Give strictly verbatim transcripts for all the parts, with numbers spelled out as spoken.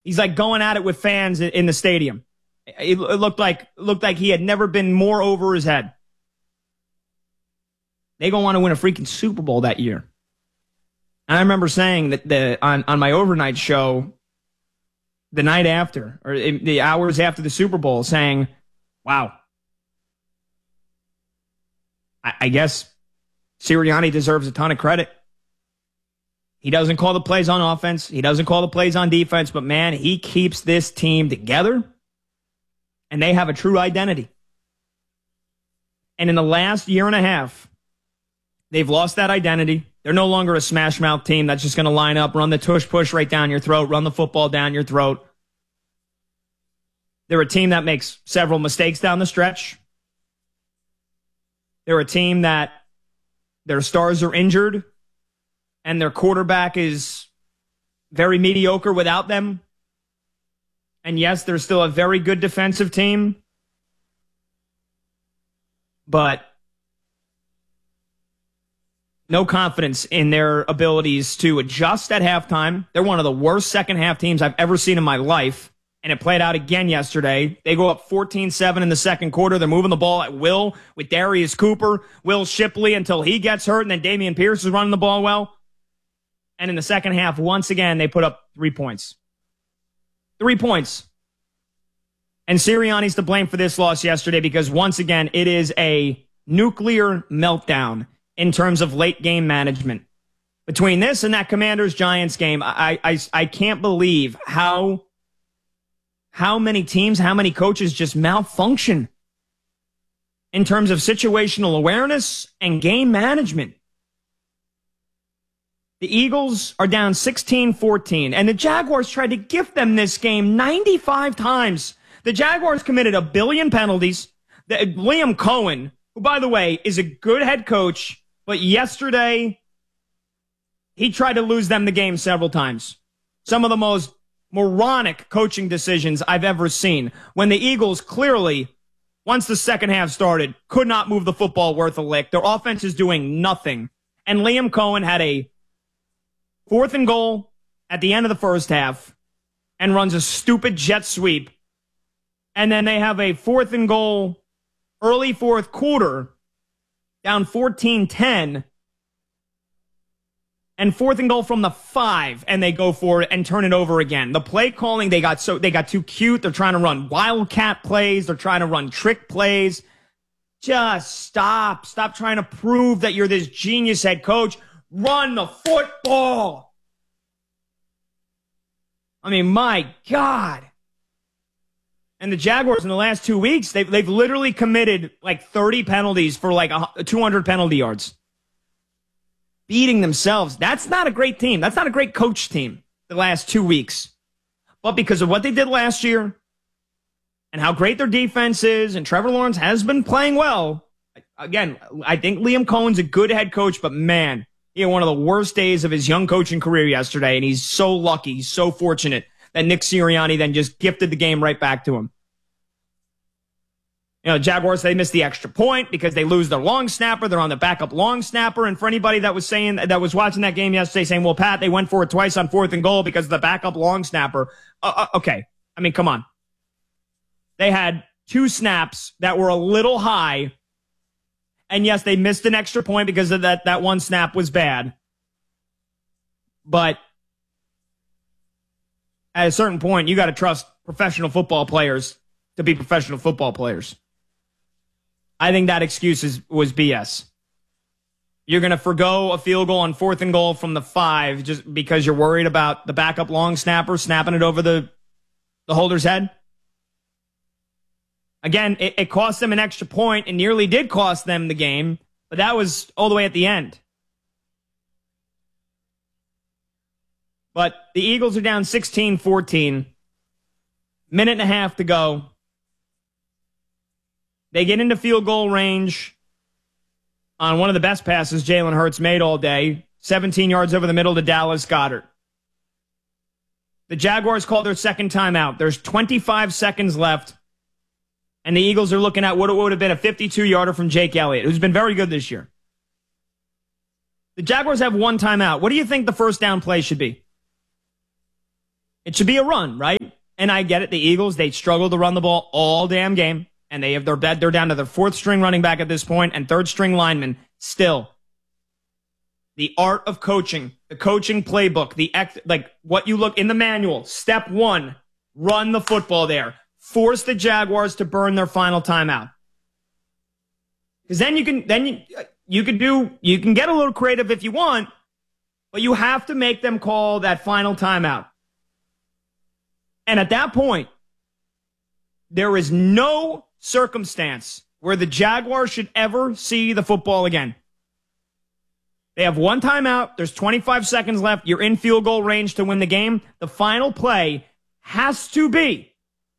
He's like going at it with fans in the stadium. It, it looked like looked like he had never been more over his head. They gonna want to win a freaking Super Bowl that year. And I remember saying that the on, on my overnight show the night after, or the hours after the Super Bowl, saying, wow, I, I guess Sirianni deserves a ton of credit. He doesn't call the plays on offense. He doesn't call the plays on defense. But, man, he keeps this team together, and they have a true identity. And in the last year and a half, they've lost that identity. They're no longer a smash mouth team that's just going to line up, run the tush push right down your throat, run the football down your throat. They're a team that makes several mistakes down the stretch. They're a team that their stars are injured and their quarterback is very mediocre without them. And yes, they're still a very good defensive team. But no confidence in their abilities to adjust at halftime. They're one of the worst second half teams I've ever seen in my life. And it played out again yesterday. They go up fourteen seven in the second quarter. They're moving the ball at will with Darius Cooper, Will Shipley until he gets hurt, and then Dameon Pierce is running the ball well. And in the second half, once again, they put up three points. Three points. And Sirianni's to blame for this loss yesterday because, once again, it is a nuclear meltdown in terms of late game management. Between this and that Commanders-Giants game, I, I, I can't believe how, how many teams, how many coaches just malfunction in terms of situational awareness and game management. The Eagles are down sixteen fourteen, and the Jaguars tried to gift them this game ninety-five times. The Jaguars committed a billion penalties. The, Liam Cohen, who, by the way, is a good head coach, but yesterday he tried to lose them the game several times. Some of the most moronic coaching decisions I've ever seen. When the Eagles clearly, once the second half started, could not move the football worth a lick. Their offense is doing nothing. And Liam Cohen had a fourth and goal at the end of the first half and runs a stupid jet sweep. And then they have a fourth and goal early fourth quarter down fourteen ten. And fourth and goal from the five, and they go for it and turn it over again. The play calling, they got so they got too cute. They're trying to run wildcat plays. They're trying to run trick plays. Just stop. Stop trying to prove that you're this genius head coach. Run the football. I mean, my God. And the Jaguars in the last two weeks, they've, they've literally committed like thirty penalties for like two hundred penalty yards. Beating themselves. That's not a great team. That's not a great coach team the last two weeks. But because of what they did last year and how great their defense is, and Trevor Lawrence has been playing well. Again, I think Liam Cohen's a good head coach, but man, he had one of the worst days of his young coaching career yesterday, and he's so lucky, he's so fortunate that Nick Sirianni then just gifted the game right back to him. You know, Jaguars, they missed the extra point because they lose their long snapper. They're on the backup long snapper. And for anybody that was saying, that was watching that game yesterday saying, well, Pat, they went for it twice on fourth and goal because of the backup long snapper. Uh, uh, okay. I mean, come on. They had two snaps that were a little high. And yes, they missed an extra point because of that, that one snap was bad. But at a certain point, you got to trust professional football players to be professional football players. I think that excuse is, was B S. You're going to forgo a field goal on fourth and goal from the five just because you're worried about the backup long snapper snapping it over the, the holder's head? Again, it, it cost them an extra point and nearly did cost them the game, but that was all the way at the end. But the Eagles are down sixteen fourteen. Minute and a half to go. They get into field goal range on one of the best passes Jalen Hurts made all day. seventeen yards over the middle to Dallas Goedert. The Jaguars call their second timeout. There's twenty-five seconds left. And the Eagles are looking at what would have been a fifty-two-yarder from Jake Elliott, who's been very good this year. The Jaguars have one timeout. What do you think the first down play should be? It should be a run, right? And I get it. The Eagles, they struggle to run the ball all damn game. And they have their bed. They're down to their fourth string running back at this point and third string lineman. Still, the art of coaching, the coaching playbook, the ex, like what you look in the manual. Step one, run the football there. Force the Jaguars to burn their final timeout. Because then you can, then you, you can do, you can get a little creative if you want, but you have to make them call that final timeout. And at that point, there is no circumstance where the Jaguars should ever see the football again. They have one timeout. There's twenty-five seconds left. You're in field goal range to win the game. The final play has to be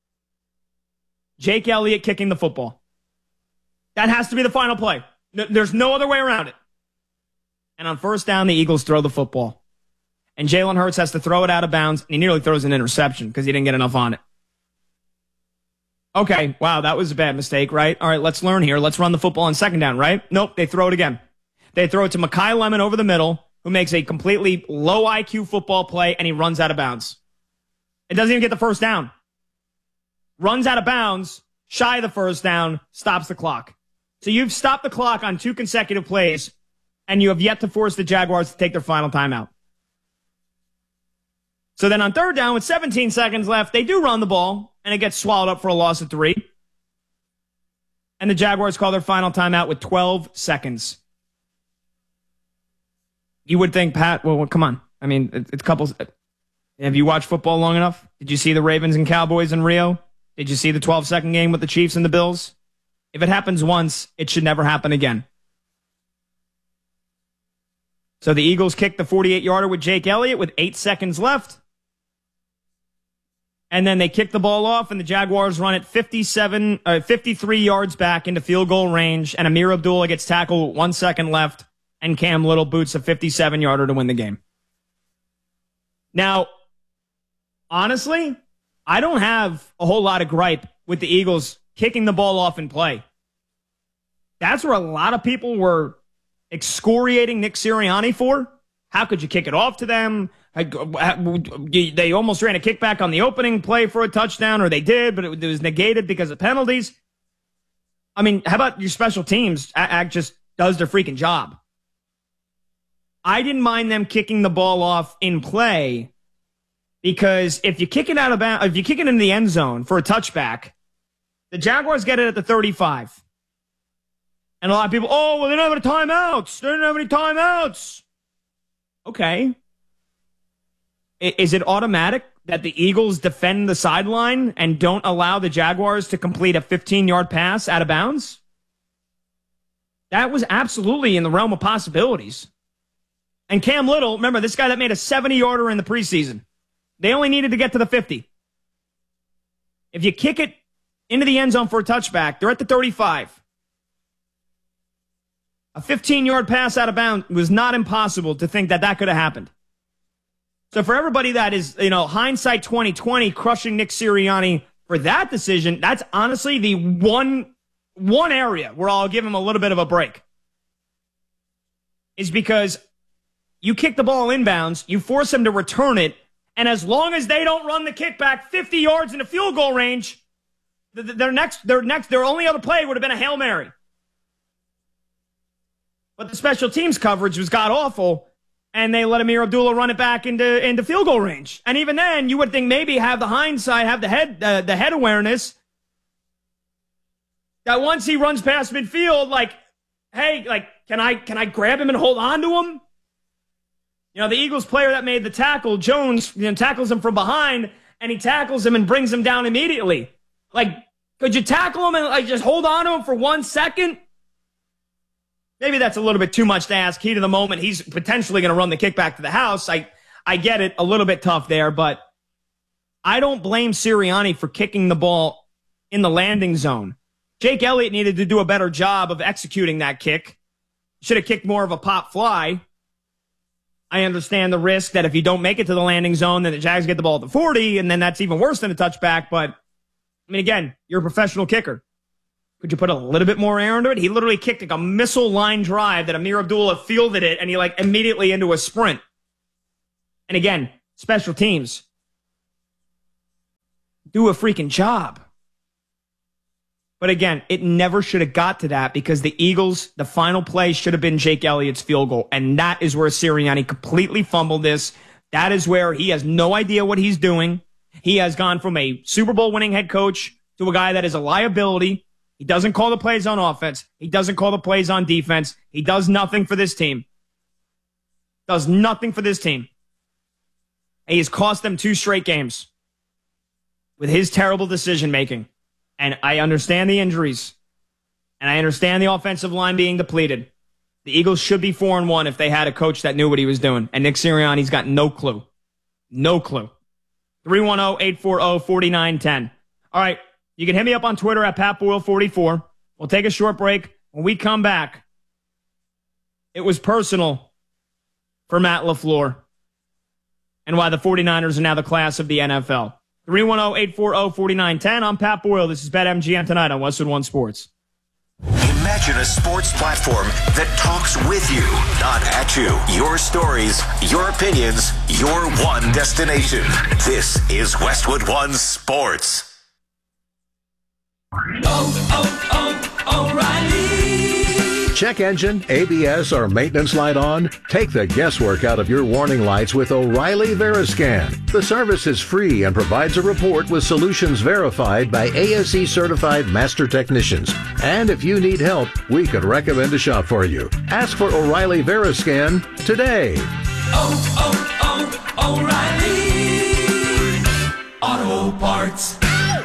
Jake Elliott kicking the football. That has to be the final play. There's no other way around it. And on first down, the Eagles throw the football. And Jalen Hurts has to throw it out of bounds, and he nearly throws an interception because he didn't get enough on it. Okay, wow, that was a bad mistake, right? All right, let's learn here. Let's run the football on second down, right? Nope, they throw it again. They throw it to Mekhi Lemon over the middle, who makes a completely low I Q football play, and he runs out of bounds. It doesn't even get the first down. Runs out of bounds, shy of the first down, stops the clock. So you've stopped the clock on two consecutive plays, and you have yet to force the Jaguars to take their final timeout. So then on third down, with seventeen seconds left, they do run the ball, and it gets swallowed up for a loss of three. And the Jaguars call their final timeout with twelve seconds. You would think, Pat, well, well come on. I mean, it, it's couples. Have you watched football long enough? Did you see the Ravens and Cowboys in Rio? Did you see the twelve-second game with the Chiefs and the Bills? If it happens once, it should never happen again. So the Eagles kick the forty-eight-yarder with Jake Elliott with eight seconds left. And then they kick the ball off, and the Jaguars run it fifty-seven, uh, fifty-three yards back into field goal range, and Amir Abdullah gets tackled with one second left, and Cam Little boots a fifty-seven-yarder to win the game. Now, honestly, I don't have a whole lot of gripe with the Eagles kicking the ball off in play. That's where a lot of people were excoriating Nick Sirianni for. How could you kick it off to them? They almost ran a kickback on the opening play for a touchdown, or they did, but it was negated because of penalties. I mean, how about your special teams act just does their freaking job? I didn't mind them kicking the ball off in play because if you kick it out of bounds, if you kick it in the end zone for a touchback, the Jaguars get it at the thirty-five. And a lot of people, oh, well, they don't have any timeouts. They don't have any timeouts. Okay. Is it automatic that the Eagles defend the sideline and don't allow the Jaguars to complete a fifteen-yard pass out of bounds? That was absolutely in the realm of possibilities. And Cam Little, remember, this guy that made a seventy-yarder in the preseason. They only needed to get to the fifty. If you kick it into the end zone for a touchback, they're at the thirty-five. A fifteen-yard pass out of bounds was not impossible to think that that could have happened. So for everybody that is, you know, hindsight twenty twenty crushing Nick Sirianni for that decision, that's honestly the one, one area where I'll give him a little bit of a break. Is because you kick the ball inbounds, you force them to return it, and as long as they don't run the kickback fifty yards into field goal range, their next, their next, their only other play would have been a Hail Mary. But the special teams coverage was god-awful, and they let Amir Abdullah run it back into, into field goal range. And even then, you would think maybe have the hindsight, have the head, uh, the head awareness that once he runs past midfield, like, hey, like, can I, can I grab him and hold on to him? You know, the Eagles player that made the tackle, Jones, you know, tackles him from behind, and he tackles him and brings him down immediately. Like, could you tackle him and like just hold on to him for one second? Maybe that's a little bit too much to ask. Heat of the moment, he's potentially going to run the kickback to the house. I, I get it, a little bit tough there, but I don't blame Sirianni for kicking the ball in the landing zone. Jake Elliott needed to do a better job of executing that kick. Should have kicked more of a pop fly. I understand the risk that if you don't make it to the landing zone, then the Jags get the ball at the forty, and then that's even worse than a touchback. But, I mean, again, you're a professional kicker. Could you put a little bit more air into it? He literally kicked like a missile line drive that Amir Abdullah fielded it, and he like immediately into a sprint. And again, special teams. do a freaking job. But again, it never should have got to that because the Eagles, the final play should have been Jake Elliott's field goal. And that is where Sirianni completely fumbled this. That is where he has no idea what he's doing. He has gone from a Super Bowl winning head coach to a guy that is a liability. He doesn't call the plays on offense. He doesn't call the plays on defense. He does nothing for this team. Does nothing for this team. And he has cost them two straight games with his terrible decision making. And I understand the injuries. And I understand the offensive line being depleted. The Eagles should be four and one if they had a coach that knew what he was doing. And Nick Sirianni's got no clue. No clue. three one zero, eight four zero, four nine one zero. All right. You can hit me up on Twitter at Pat Boyle forty-four. We'll take a short break. When we come back, it was personal for Matt LaFleur and why the 49ers are now the class of the N F L. three one zero, eight four zero, four nine one zero. I'm Pat Boyle. This is BetMGM tonight on Westwood One Sports. Imagine a sports platform that talks with you, not at you. Your stories, your opinions, your one destination. This is Westwood One Sports. Oh, oh, O'Reilly. Check engine, A B S, or maintenance light on? Take the guesswork out of your warning lights with O'Reilly Veriscan. The service is free and provides a report with solutions verified by A S E certified master technicians. And if you need help, we could recommend a shop for you. Ask for O'Reilly Veriscan today. Oh, oh, oh, O'Reilly Auto Parts.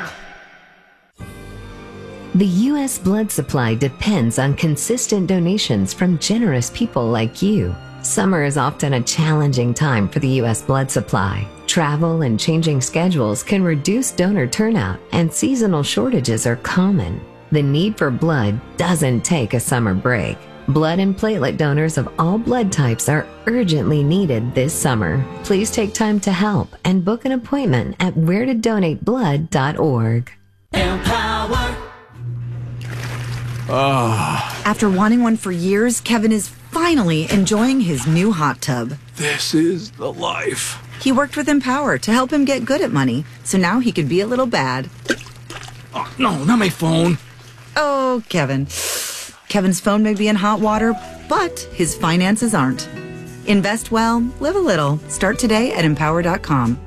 The U S blood supply depends on consistent donations from generous people like you. Summer is often a challenging time for the U S blood supply. Travel and changing schedules can reduce donor turnout, and seasonal shortages are common. The need for blood doesn't take a summer break. Blood and platelet donors of all blood types are urgently needed this summer. Please take time to help and book an appointment at where to donate blood dot org. Empower. Oh. After wanting one for years, Kevin is finally enjoying his new hot tub. This is the life. He worked with Empower to help him get good at money, so now he could be a little bad. Oh, no, not my phone. Oh, Kevin. Kevin's phone may be in hot water, but his finances aren't. Invest well, live a little. Start today at empower dot com.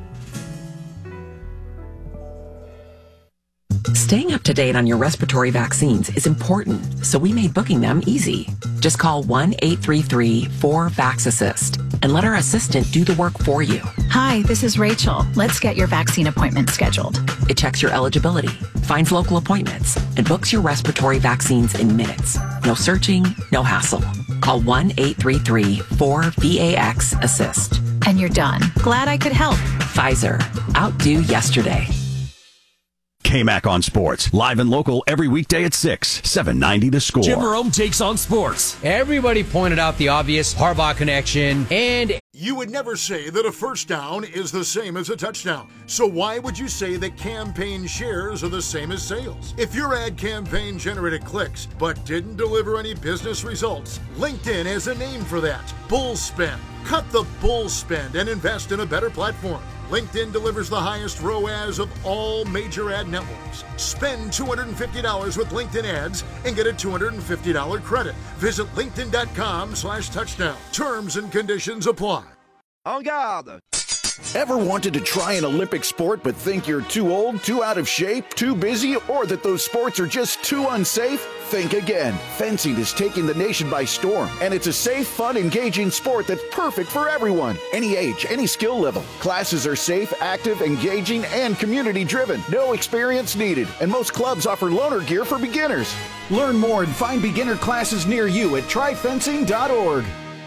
Staying up to date on your respiratory vaccines is important, so we made booking them easy. Just call one eight three three, four, VAX assist and let our assistant do the work for you. Hi, this is Rachel. Let's get your vaccine appointment scheduled. It checks your eligibility, finds local appointments, and books your respiratory vaccines in minutes. No searching, no hassle. Call one eight three three, four, VAX assist. And you're done. Glad I could help. Pfizer. Outdo yesterday. K-Mac on Sports, live and local every weekday at six, seven ninety The Score. Jim Rome takes on sports. Everybody pointed out the obvious Harbaugh connection, and you would never say that a first down is the same as a touchdown. So why would you say that campaign shares are the same as sales? If your ad campaign generated clicks but didn't deliver any business results, LinkedIn has a name for that. Bull spend. Cut the bull spend and invest in a better platform. LinkedIn delivers the highest R O A S of all major ad networks. Spend two hundred fifty dollars with LinkedIn ads and get a two hundred fifty dollars credit. Visit linkedin.com slash touchdown. Terms and conditions apply. En garde! Ever wanted to try an Olympic sport but think you're too old, too out of shape, too busy, or that those sports are just too unsafe? Think again. Fencing is taking the nation by storm, and it's a safe, fun, engaging sport that's perfect for everyone. Any age, any skill level. Classes are safe, active, engaging, and community-driven. No experience needed, and most clubs offer loaner gear for beginners. Learn more and find beginner classes near you at try fencing dot org.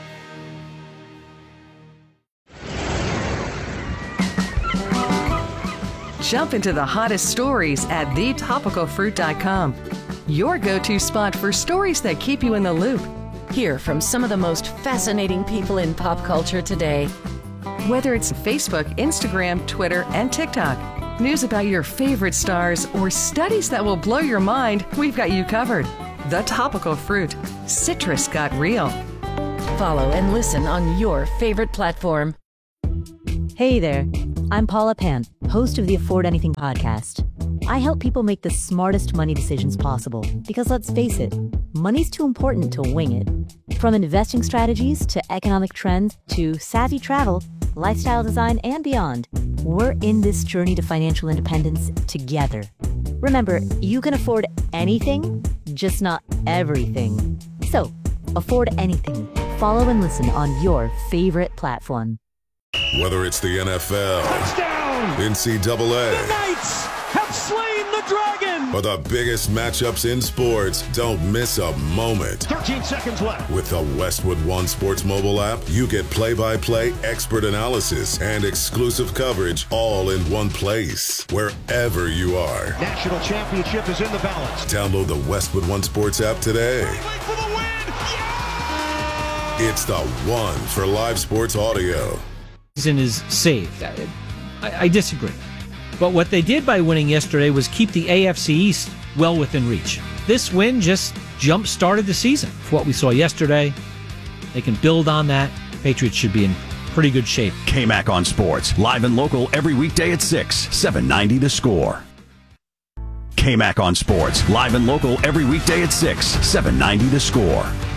Jump into the hottest stories at the topical fruit dot com. Your go-to spot for stories that keep you in the loop. Hear from some of the most fascinating people in pop culture today. Whether it's Facebook, Instagram, Twitter, and TikTok, news about your favorite stars, or studies that will blow your mind, we've got you covered. The Topical Fruit. Citrus got real. Follow and listen on your favorite platform. Hey there. I'm Paula Pan, host of the Afford Anything podcast. I help people make the smartest money decisions possible because, let's face it, money's too important to wing it. From investing strategies to economic trends to savvy travel, lifestyle design, and beyond, we're in this journey to financial independence together. Remember, you can afford anything, just not everything. So, afford anything. Follow and listen on your favorite platform. Whether it's the N F L, touchdown, N C double A, the Knights have slain the dragon, or the biggest matchups in sports, don't miss a moment. thirteen seconds left. With the Westwood One Sports mobile app, you get play-by-play expert analysis and exclusive coverage all in one place, wherever you are. National championship is in the balance. Download the Westwood One Sports app today. For the win. Yeah! It's the one for live sports audio. Is saved. I, I disagree. But what they did by winning yesterday was keep the A F C East well within reach. This win just jump-started the season. For what we saw yesterday, they can build on that. Patriots should be in pretty good shape. K-Mac on Sports, live and local every weekday at six, seven ninety The Score. K-Mac on Sports, live and local every weekday at six, seven ninety The Score.